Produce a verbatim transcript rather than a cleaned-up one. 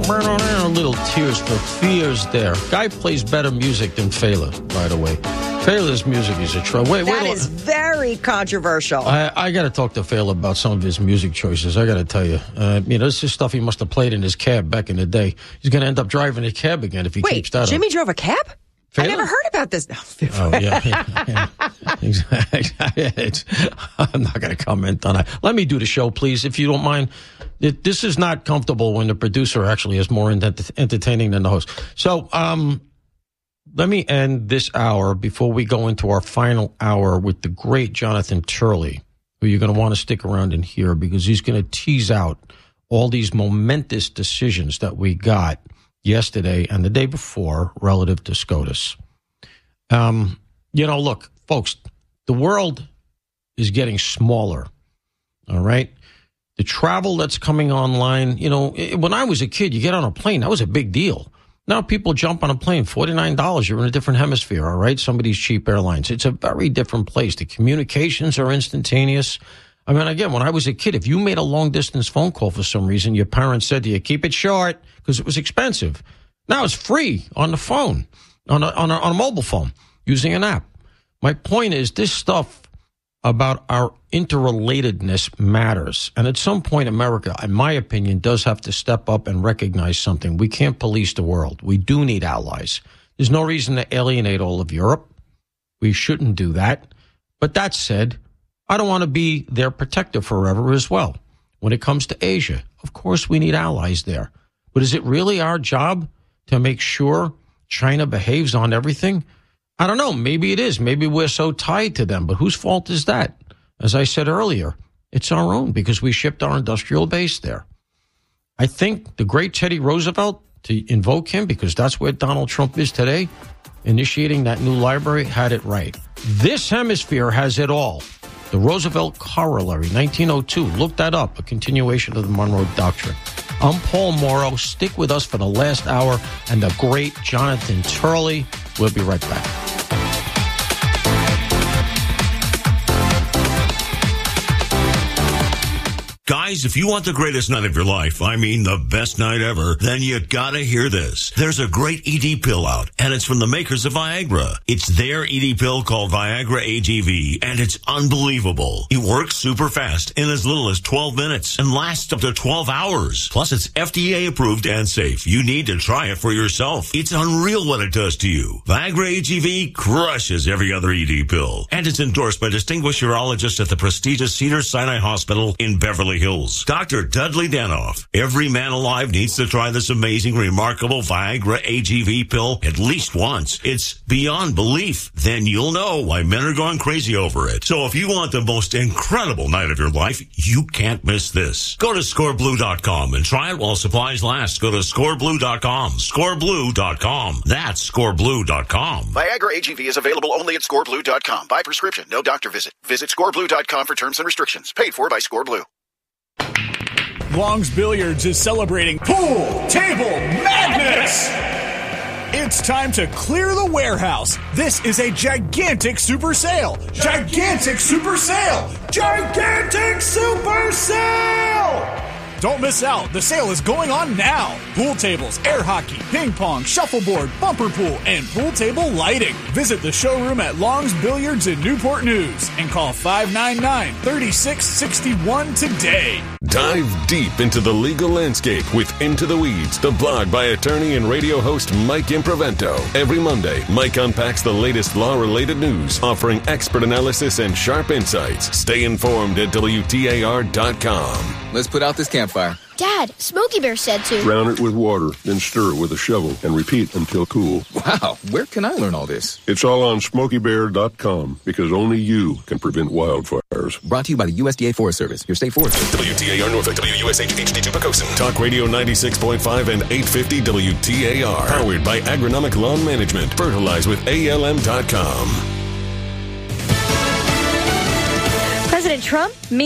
A little Tears for Fears there. Guy plays better music than Fela, by the way. Fela's music is a trouble. Wait, that wait, is very controversial. I, I got to talk to Fela about some of his music choices. I got to tell you. Uh, you know, this is stuff he must have played in his cab back in the day. He's going to end up driving a cab again if he Wait, keeps that Jimmy up. drove a cab? Fela? I never heard about this. Oh, yeah. yeah, yeah. Exactly. It's, I'm not going to comment on that. Let me do the show, please, if you don't mind. It, this is not comfortable when the producer actually is more ent- entertaining than the host. So um, let me end this hour before we go into our final hour with the great Jonathan Turley, who you're going to want to stick around and hear because he's going to tease out all these momentous decisions that we got yesterday and the day before relative to SCOTUS. Um, you know, look, folks, the world is getting smaller, all right? The travel that's coming online, you know, when I was a kid, you get on a plane, that was a big deal. Now people jump on a plane, forty-nine dollars, you're in a different hemisphere, all right? Some of these cheap airlines. It's a very different place. The communications are instantaneous. I mean, again, when I was a kid, if you made a long-distance phone call for some reason, your parents said to you, keep it short, because it was expensive. Now it's free on the phone, on a, on a, on a mobile phone, using an app. My point is, this stuff about our interrelatedness matters. And at some point, America, in my opinion, does have to step up and recognize something. We can't police the world. We do need allies. There's no reason to alienate all of Europe. We shouldn't do that. But that said, I don't want to be their protector forever as well. When it comes to Asia, of course we need allies there. But is it really our job to make sure China behaves on everything? I don't know. Maybe it is. Maybe we're so tied to them. But whose fault is that? As I said earlier, it's our own because we shipped our industrial base there. I think the great Teddy Roosevelt, to invoke him because that's where Donald Trump is today, initiating that new library, had it right. This hemisphere has it all. The Roosevelt Corollary, nineteen oh two. Look that up, a continuation of the Monroe Doctrine. I'm Paul Morrow. Stick with us for the last hour and the great Jonathan Turley. We'll be right back. Guys, if you want the greatest night of your life, I mean the best night ever, then you gotta hear this. There's a great E D pill out, and it's from the makers of Viagra. It's their E D pill called Viagra A G V, and it's unbelievable. It works super fast in as little as twelve minutes and lasts up to twelve hours. Plus, it's F D A approved and safe. You need to try it for yourself. It's unreal what it does to you. Viagra A G V crushes every other E D pill, and it's endorsed by distinguished urologists at the prestigious Cedars-Sinai Hospital in Beverly Hills. Doctor Dudley Danoff. Every man alive needs to try this amazing, remarkable Viagra A G V pill at least once. It's beyond belief. Then you'll know why men are going crazy over it. So if you want the most incredible night of your life, you can't miss this. Go to score blue dot com and try it while supplies last. Go to score blue dot com. score blue dot com. That's score blue dot com. Viagra A G V is available only at score blue dot com. By prescription, no doctor visit. Visit score blue dot com for terms and restrictions. Paid for by ScoreBlue. Long's Billiards is celebrating Pool Table Madness! It's time to clear the warehouse. This is a gigantic super sale. Gigantic super sale! Gigantic super sale! Don't miss out. The sale is going on now. Pool tables, air hockey, ping pong, shuffleboard, bumper pool, and pool table lighting. Visit the showroom at Long's Billiards in Newport News and call five nine nine, three six six one today. Dive deep into the legal landscape with Into the Weeds, the blog by attorney and radio host Mike Improvento. Every Monday, Mike unpacks the latest law-related news, offering expert analysis and sharp insights. Stay informed at W T A R dot com. Let's put out this campfire. Dad, Smokey Bear said to drown it with water, then stir it with a shovel and repeat until cool. Wow, where can I learn all this? It's all on Smokey Bear dot com because only you can prevent wildfires. Brought to you by the U S D A Forest Service, your state forest. W T A R Norfolk, W U S H H D two Pocosin. Talk Radio ninety-six point five and eight fifty W T A R. Powered by Agronomic Lawn Management. Fertilize with A L M dot com. President Trump